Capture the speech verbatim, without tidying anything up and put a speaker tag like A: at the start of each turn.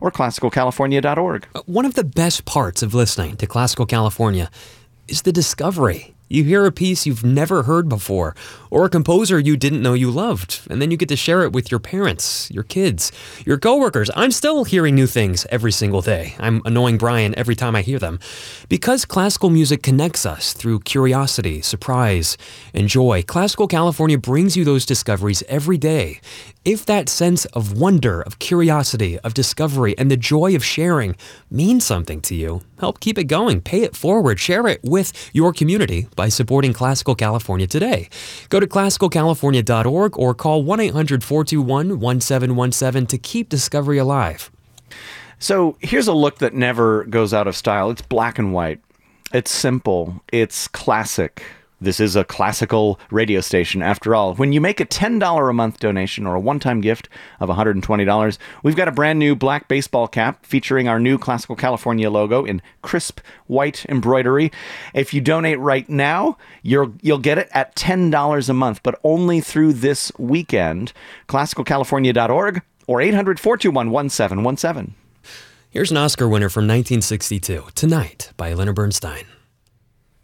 A: or classical california dot org.
B: One of the best parts of listening to Classical California is the discovery. You hear a piece you've never heard before, or a composer you didn't know you loved, and then you get to share it with your parents, your kids, your coworkers. I'm still hearing new things every single day. I'm annoying Brian every time I hear them. Because classical music connects us through curiosity, surprise, and joy, Classical California brings you those discoveries every day. If that sense of wonder, of curiosity, of discovery, and the joy of sharing means something to you, help keep it going. Pay it forward. Share it with your community by supporting Classical California today. Go to classical california dot org or call one eight hundred, four two one, one seven one seven to keep discovery alive.
A: So here's a look that never goes out of style. It's black and white. It's simple. It's classic. This is a classical radio station, after all. When you make a ten dollars a month donation or a one-time gift of one hundred twenty dollars, we've got a brand new black baseball cap featuring our new Classical California logo in crisp white embroidery. If you donate right now, you're, you'll get it at ten dollars a month, but only through this weekend. classical california dot org or eight hundred, four two one, one seven one seven.
B: Here's an Oscar winner from nineteen sixty-two, Tonight by Leonard Bernstein.